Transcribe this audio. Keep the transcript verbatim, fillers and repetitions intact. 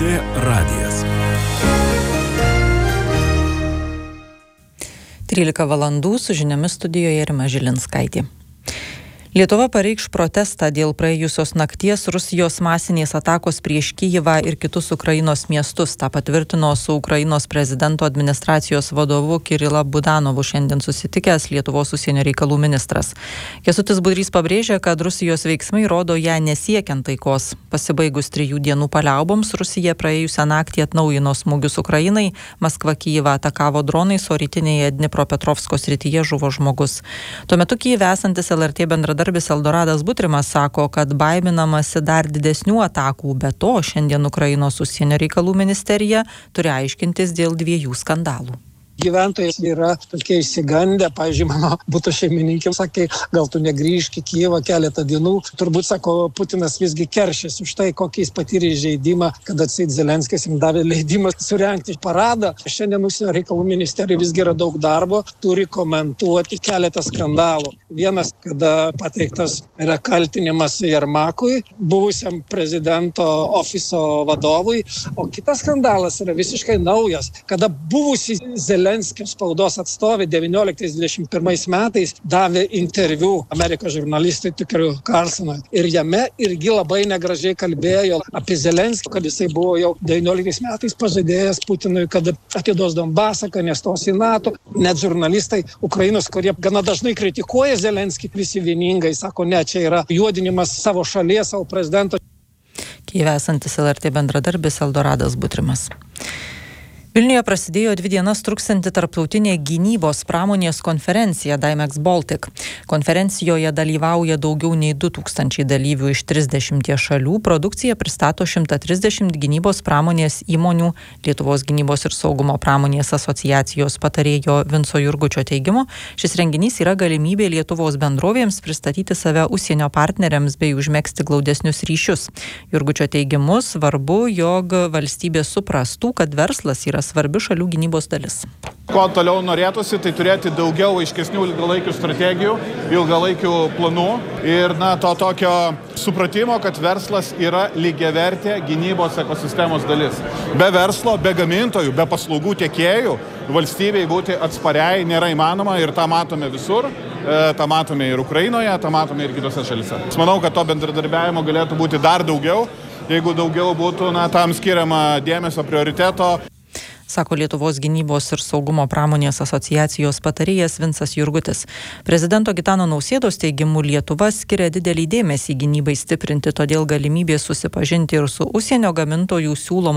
Lrt radijas. trylika valandų su žiniomis studijoje Rima Žilinskaitė. Lietuva pareikš protestą dėl praėjusios nakties Rusijos masinės atakos prieš Kijevą ir kitus Ukrainos miestus. Ta patvirtino su Ukrainos prezidento administracijos vadovu Kirila Budanovu šiandien susitikęs Lietuvos užsienio reikalų ministras. Kęstutis Budrys pabrėžė, kad Rusijos veiksmai rodo ją nesiekiant taikos. Pasibaigus trijų dienų paliauboms, Rusija praėjusią naktį atnaujino smūgius Ukrainai, Maskva Kijevą atakavo dronais, o rytinėje Dnipropetrovsko srityje žuvo žmogus. Tuo metu Kijeve esantis L R T bendradarbis Eldoradas Butrimas sako, kad baiminamasi dar didesnių atakų, be to šiandien Ukrainos užsienio reikalų ministerija turi aiškintis dėl dviejų skandalų. Gyventojai yra tokie įsigandę, pavyzdžiui, mano buto šeimininkė sakė, gal tu negrįžk į Kijevą keletą dienų. Turbūt, sako, Putinas visgi keršys už tai, kokį jis patyrė įžeidimą, kad atseit Zelenskis jam davė leidimą surengti paradą. Šiandien užsienio reikalų ministerija visgi yra daug darbo, turi komentuoti keletą skandalų. Vienas, kada pateiktas yra kaltinimas Jermakui, buvusiam prezidento ofiso vadovui, o kitas skandalas yra visiškai naujas, kada buvusi Zelenskis Zelenskio spaudos atstovė devynioliktais dvidešimt pirmais metais davė interviu Amerikos žurnalistui Tukeriu Carlsonui. Ir jame irgi labai negražiai kalbėjo apie Zelenskį, kad jisai buvo jau devynioliktais metais pažadėjęs Putinui, kad atiduos Donbasą, kad nestos į NATO. Net žurnalistai Ukrainos, kurie gana dažnai kritikuoja Zelenskį, visi vieningai sako, ne, čia yra juodinimas savo šalies, savo prezidento. Kijeve esantis L R T bendradarbis Eldoradas Butrimas. Vilniuje prasidėjo dvi dienas truksianti tarptautinė gynybos pramonės konferencija Dymex Baltic. Konferencijoje dalyvauja daugiau nei du tūkstančiai dalyvių iš trisdešimties šalių. Produkciją pristato šimtas trisdešimt gynybos pramonės įmonių. Lietuvos gynybos ir saugumo pramonės asociacijos patarėjo Vinco Jurgučio teigimu, šis renginys yra galimybė Lietuvos bendrovėms pristatyti save užsienio partneriams bei užmegzti glaudesnius ryšius. Jurgučio teigimu svarbu, jog valstybė suprastų, kad verslas yra svarbi šalių gynybos dalis. Ko toliau norėtųsi, tai turėti daugiau aiškesnių ilgalaikių strategijų, ilgalaikių planų ir na, to tokio supratimo, kad verslas yra lygiavertė gynybos ekosistemos dalis. Be verslo, be gamintojų, be paslaugų tiekėjų valstybei būti atspariai nėra įmanoma ir tą matome visur. tą matome ir Ukrainoje, tą matome ir kitose šalyse. Aš manau, kad to bendradarbiavimo galėtų būti dar daugiau, jeigu daugiau būtų na, tam skiriama dėmesio prioriteto. Sako Lietuvos gynybos ir saugumo pramonės asociacijos patarėjas Vincas Jurgutis. Prezidento Gitano Nausėdos teigimu Lietuva skiria didelį dėmesį gynybai stiprinti, todėl galimybė susipažinti ir su užsienio gamintojų siūlomų